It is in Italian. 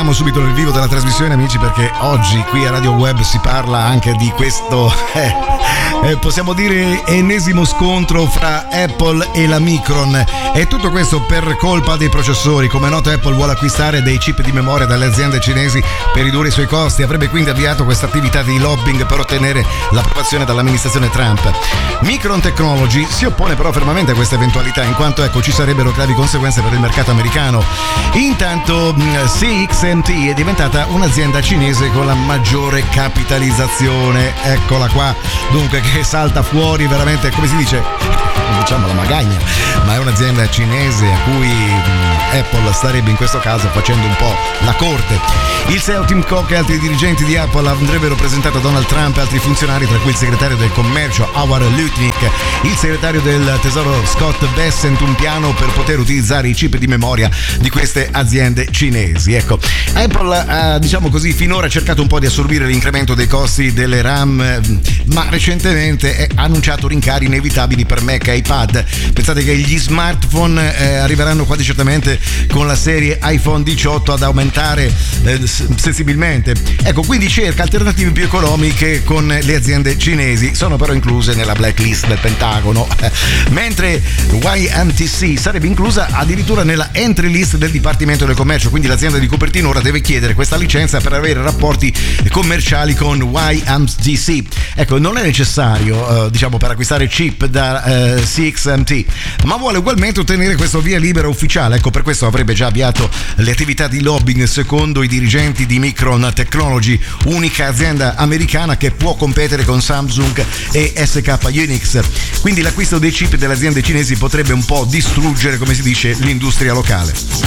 Apriamo subito il vivo della trasmissione, amici, perché oggi qui a Radio Web si parla anche di questo possiamo dire ennesimo scontro fra Apple e la Micron, e tutto questo per colpa dei processori. Come è noto, Apple vuole acquistare dei chip di memoria dalle aziende cinesi per ridurre i suoi costi. Avrebbe quindi avviato questa attività di lobbying per ottenere l'approvazione dall'amministrazione Trump. Micron Technology si oppone però fermamente a questa eventualità, in quanto ci sarebbero gravi conseguenze per il mercato americano. Intanto CXMT è diventata un'azienda cinese con la maggiore capitalizzazione, eccola qua, dunque, che salta fuori veramente, come si dice, diciamo la magagna, ma è un'azienda cinese a cui Apple starebbe in questo caso facendo un po' la corte. Il CEO Tim Cook e altri dirigenti di Apple andrebbero presentati a Donald Trump e altri funzionari, tra cui il segretario del commercio Howard Lutnick, il segretario del tesoro Scott Bessent, un piano per poter utilizzare i chip di memoria di queste aziende cinesi. Ecco, Apple ha, diciamo così, finora cercato un po' di assorbire l'incremento dei costi delle RAM, ma recentemente ha annunciato rincari inevitabili per Mac e iPad. Pensate che gli smartphone arriveranno quasi certamente con la serie iPhone 18 ad aumentare sensibilmente. Ecco, quindi cerca alternative più economiche con le aziende cinesi, sono però incluse nella blacklist del Pentagono, mentre YMTC sarebbe inclusa addirittura nella entry list del Dipartimento del Commercio. Quindi l'azienda di Cupertino ora deve chiedere questa licenza per avere rapporti commerciali con YMTC. Ecco, non è necessario diciamo per acquistare chip da CXMT, ma vuole ugualmente ottenere questo via libera ufficiale. Ecco, per questo avrebbe già avviato le attività di lobbying secondo i dirigenti di Micron Technology, unica azienda americana che può competere con Samsung e SK Hynix. Quindi l'acquisto dei chip delle aziende cinesi potrebbe un po' distruggere, come si dice, l'industria locale.